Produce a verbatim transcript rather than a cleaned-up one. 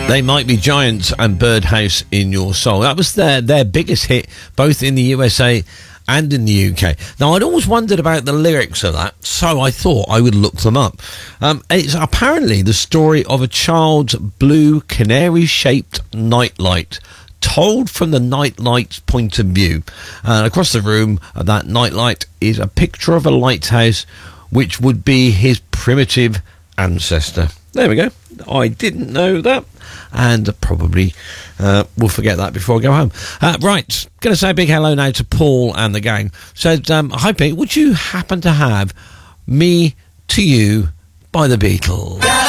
They Might Be Giants and Birdhouse in Your Soul. That was their, their biggest hit, both in the U S A and in the U K. Now, I'd always wondered about the lyrics of that, so I thought I would look them up. Um, it's apparently the story of a child's blue canary-shaped nightlight, told from the nightlight's point of view. And across the room of that nightlight is a picture of a lighthouse, which would be his primitive ancestor. There we go. I didn't know that, and probably uh, will forget that before I go home. Uh, right, going to say a big hello now to Paul and the gang. Said, um, hi Pete, would you happen to have Me to You by the Beatles?